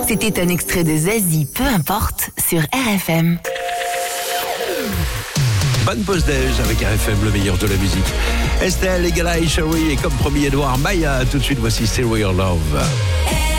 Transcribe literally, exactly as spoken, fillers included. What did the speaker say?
C'était un extrait de Zazie, peu importe, sur R F M. Bonne pause déj avec R F M, le meilleur de la musique. Estelle, Egala et Sherry, et comme promis Edouard Maya, tout de suite voici Still Your Love.